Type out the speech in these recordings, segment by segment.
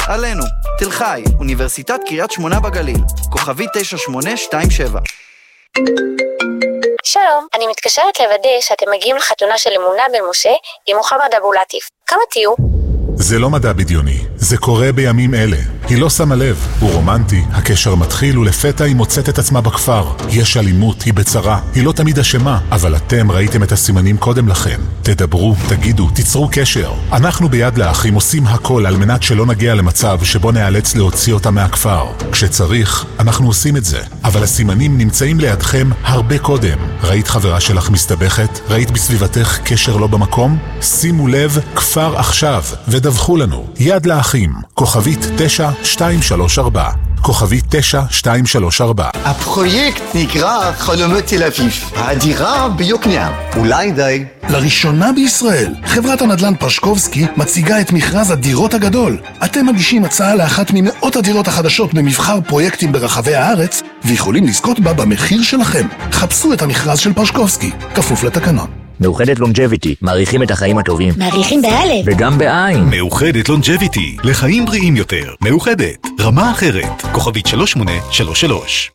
עלינו, תל חי, אוניברסיטת קריית שמונה בגליל, כוכבי 9827. שלום, אני מתקשרת לוודא שאתם מגיעים לחתונה של אמונה בן משה עם מוחמד אבו לטיף. כמה תהיו? זה לא מדע בדיוני, זה קורה בימים אלה. היא לא שמה לב, הוא רומנטי, הקשר מתחיל ולפתע היא מוצאת את עצמה בכפר. יש אלימות, היא בצרה, היא לא תמיד אשמה, אבל אתם ראיתם את הסימנים קודם לכן. תדברו, תגידו, תיצרו קשר. אנחנו ביד לאחים עושים הכל על מנת שלא נגיע למצב שבו נאלץ להוציא אותה מהכפר. כשצריך, אנחנו עושים את זה. אבל הסימנים נמצאים לידכם הרבה קודם. ראית חברה שלך מסתבכת? ראית בסביבתך קשר לא במקום? שימו לב, כפר עכשיו. ודווחו לנו, יד לאחים, כוכבית 9234, כוכבית 9234. הפרויקט נקרא חלומות תל אביב, הדירה ביוקנעם. אולי די. לראשונה בישראל, חברת הנדל"ן פרשקובסקי מציגה את מכרז הדירות הגדול. אתם מגישים הצעה לאחת ממאות הדירות החדשות במבחר פרויקטים ברחבי הארץ, ויכולים לזכות בה במחיר שלכם. חפשו את המכרז של פרשקובסקי, כפוף לתקנון. מאוחדת לונג'ביטי, מעריכים את החיים הטובים. מעריכים באלף. וגם בעין. מאוחדת לונג'ביטי, לחיים בריאים יותר. מאוחדת, רמה אחרת. כוכבית 3833.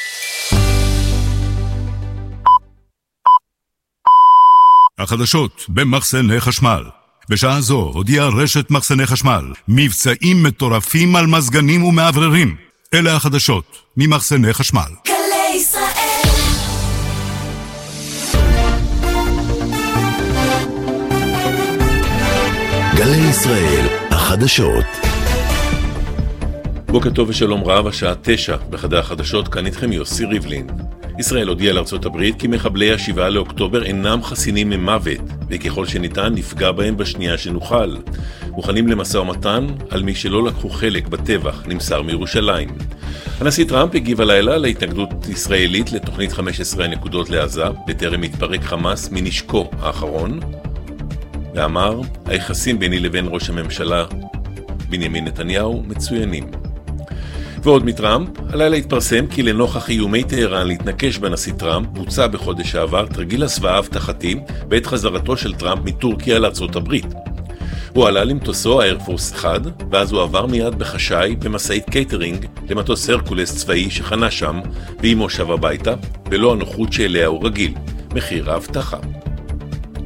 החדשות במחסני חשמל. בשעה זו הודיעה רשת מחסני חשמל מבצעים מטורפים על מזגנים ומעבררים. אלה החדשות ממחסני חשמל. גלי ישראל. גלי ישראל, החדשות. בוקר טוב ושלום רב, השעה 9 בחדר החדשות, כאן איתכם יוסי ריבלין. ישראל הודיעה לארצות הברית כי מחבלי ה7 לאוקטובר אינם חסינים ממוות, וככל שניתן נפגע בהם בשנייה שנוכל. מוכנים למשא ומתן על מי שלא לקחו חלק בטבח, נמסר מירושלים. הנשיא טראמפ הגיב הלילה להתנגדות ישראלית לתוכנית 15 הנקודות לעזה, בטרם התפרק חמאס מנשקו האחרון, ואמר, היחסים ביני לבין ראש הממשלה בנימין נתניהו מצוינים. ועוד מטראמפ, הלילה התפרסם כי לנוכח איומי טהרן להתנקש בנשיא טראמפ, בוצע בחודש שעבר תרגיל הסוואה הבטחתי בעת חזרתו של טראמפ מטורקיה לארצות הברית. הוא עלה למטוסו האיירפורס 1, ואז הוא עבר מיד בחשאי במסעית קייטרינג למטוס הרקולס צבאי שחנה שם, ועמו שב הביתה, בלא הנוחות שאליה הוא רגיל, מחיר ההבטחה.